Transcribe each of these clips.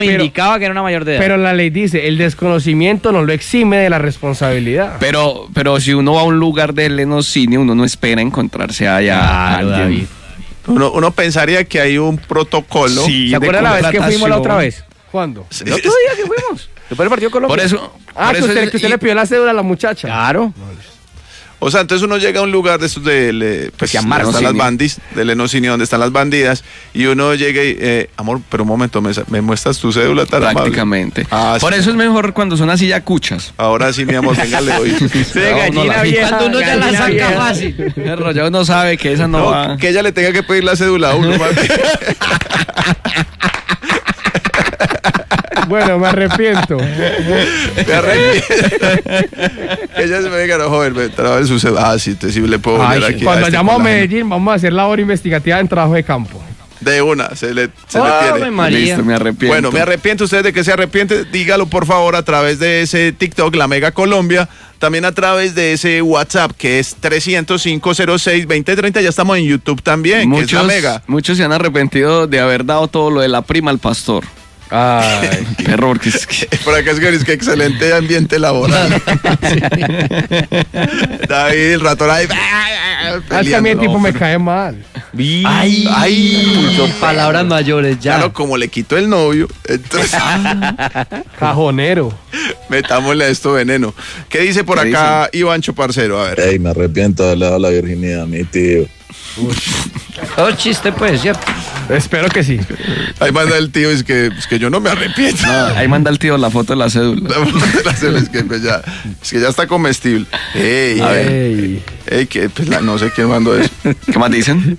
indicaba que era una mayor de edad. Pero la ley dice, el desconocimiento no lo exime de la responsabilidad. Pero si uno va a un lugar de lenocinio, uno no espera encontrarse allá a alguien. David. Uno pensaría que hay un protocolo. Sí, ¿Se acuerda la vez que fuimos la otra vez? ¿Cuándo? El otro día que fuimos. Después del partido de Colombia. Por eso. Ah, por que eso usted le pidió la cédula a la muchacha. Claro. O sea, entonces uno llega a un lugar de estos pues, llama donde están las lenocinio. bandis, de lenocinio, donde están las bandidas, y uno llega y, amor, pero un momento, ¿me muestras tu cédula tan amable? Prácticamente. Ah, Por sí. eso es mejor cuando son así yacuchas. Ahora sí, mi amor, venga, le doy. Gallina vieja. Cuando uno ya la gallina saca vieja. fácil. El rollo no sabe que esa no va. No, que ella le tenga que pedir la cédula a uno, más bien. Bueno, me arrepiento. Me arrepiento. Ella se me diga, no, joven, me trae su cédula. Ah, sí, sí le puedo volver aquí. Cuando este llamo a colágeno. Medellín, vamos a hacer labor investigativa en trabajo de campo. De una, se le Ave tiene. María. Listo, me arrepiento. Bueno, me arrepiento. ¿Usted de qué se arrepiente? Dígalo, por favor, a través de ese TikTok, La Mega Colombia. También a través de ese WhatsApp, que es 300-506-2030. Ya estamos en YouTube también, que es La Mega. Muchos se han arrepentido de haber dado todo lo de la prima al pastor. Ay. Perro, porque es que... Por acá es que excelente ambiente laboral. David, el ratón ahí. Es que a mí el tipo me cae mal. Ay, Son palabras mayores ya. Claro, como le quito el novio, entonces Cajonero. metámosle a esto veneno. ¿Qué dice por ¿Qué acá Ivancho Parcero? A ver. Ey, me arrepiento de haberle dado la virginidad a mi tío. Todo chiste, pues, ¿cierto? Espero que sí. Ahí manda el tío, es que yo no me arrepiento. Ahí manda el tío la foto de la cédula. Es que ya está comestible. Ey, A ver. ey, que pues, no sé quién mandó eso. ¿Qué más dicen?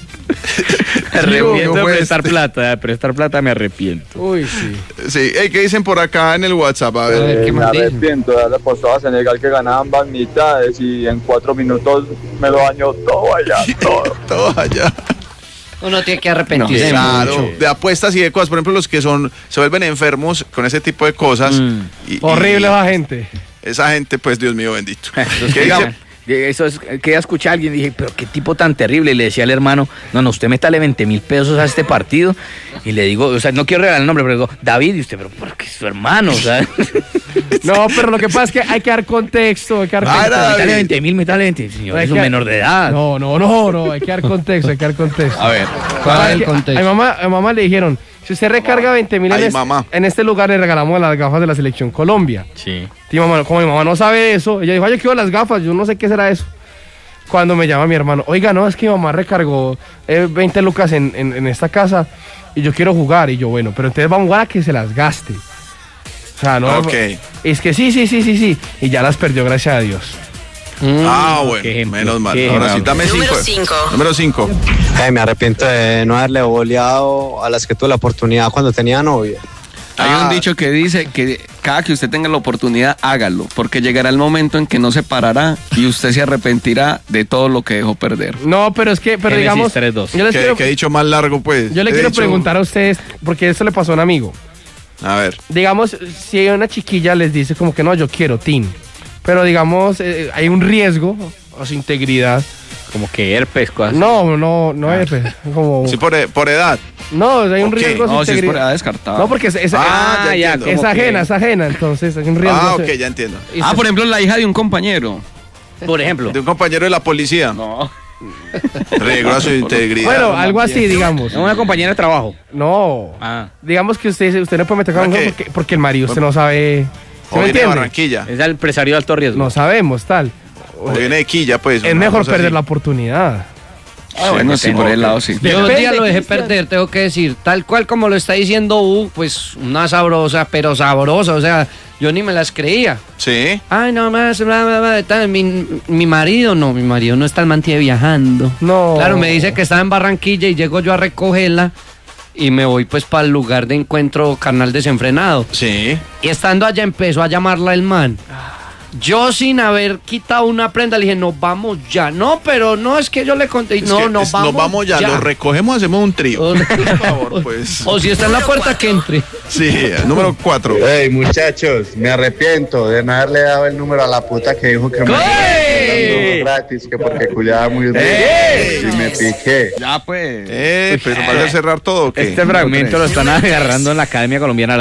Me arrepiento ¿Cómo de fue prestar plata me arrepiento. Uy, sí. Sí, ey, ¿qué dicen por acá en el WhatsApp? A ver. ¿qué Me más dicen? arrepiento de haberle apostado a Senegal que ganaban mitades y en 4 minutos me lo dañó todo allá, todo. Todo allá. Uno tiene que arrepentirse Claro, mucho. de apuestas y de cosas. Por ejemplo, los que se vuelven enfermos con ese tipo de cosas. Y Horrible esa gente. esa gente, pues, Dios mío bendito. ¿Qué Digamos, dice? eso es que escuché a alguien y dije, pero qué tipo tan terrible. Y le decía al hermano, no, usted métale 20,000 pesos a este partido. Y le digo, o sea, no quiero regalar el nombre, pero digo, David, y usted, pero porque es su hermano, ¿sabes? No, pero lo que pasa es que hay que dar contexto. Hay que dar Ah, contexto. era- Métale 20,000, métale 20. Señor, Hay es un que- menor de edad. No, hay que dar contexto, hay que dar contexto. A ver. ¿Cuál es el Que contexto? a mamá le dijeron, si usted recarga 20,000 Ay, mamá. en este lugar, le regalamos las gafas de la Selección Colombia. Sí. Y como mi mamá no sabe eso, ella dijo, yo quiero las gafas, yo no sé qué será eso. Cuando me llama mi hermano, oiga, no, es que mi mamá recargó 20 lucas en esta casa y yo quiero jugar. Y yo, bueno, pero entonces vamos a jugar a que se las gaste. O sea, no. Ok. Es que sí. Y ya las perdió, gracias a Dios. Bueno, qué ejemplo, menos mal. qué Ahora sí, ejemplo. dame Número 5. cinco. Número 5. Me arrepiento de no haberle boleado a las que tuve la oportunidad cuando tenía novia. Hay un dicho que dice que cada que usted tenga la oportunidad, hágalo, porque llegará el momento en que no se parará y usted se arrepentirá de todo lo que dejó perder. No, pero es que, pero Génesis digamos, 3:2. yo les quiero, Que he dicho más largo, pues. yo le He quiero dicho- preguntar a ustedes, porque eso le pasó a un amigo. A ver. Digamos, si una chiquilla les dice como que no, yo quiero team, pero digamos, hay un riesgo a su integridad. Como que herpes, cosas. No es como... Sí, por edad. No, hay un Ok. riesgo a su No, si es por integridad. edad descartado. No, porque es ya entiendo. es ajena, entonces hay un riesgo. Ah, ok, ya entiendo. Por ejemplo, la hija de un compañero. Por ejemplo. De un compañero de la policía. No. Riesgo a su integridad. Bueno, algo así, digamos. Una compañera de trabajo. No. Ah. Digamos que usted no puede meter con ¿Por un qué? porque el marido usted no sabe. O ¿Se me viene de entiende? Barranquilla. Es el empresario de alto riesgo. No sabemos, tal. O viene de Quilla, pues. Es una mejor cosa perder así. la oportunidad. Bueno, sí, por el lado sí. Yo un Depende, día lo dejé Cristian. perder, tengo que decir. Tal cual como lo está diciendo pues una sabrosa, pero sabrosa. O sea, yo ni me las creía. Sí. Ay, no más, mi marido no está el mantiene viajando. No. Claro, me dice que estaba en Barranquilla y llego yo a recogerla y me voy pues para el lugar de encuentro Carnal Desenfrenado. Sí. Y estando allá empezó a llamarla el man. Yo sin haber quitado una prenda le dije, nos vamos ya. No, pero no, es que yo le conté. Es No, que nos vamos ya. Lo recogemos, hacemos un trío. Por favor, pues. O si está en la puerta, que entre. Sí, número 4. Hey, muchachos, me arrepiento de no haberle dado el número a la puta que dijo que me ¡Ey! gratis, que porque culiaba muy rico ¡Ey! y me piqué. Ya pues. Pero ¿vas a cerrar todo o qué? Este fragmento lo están agarrando en la Academia Colombiana.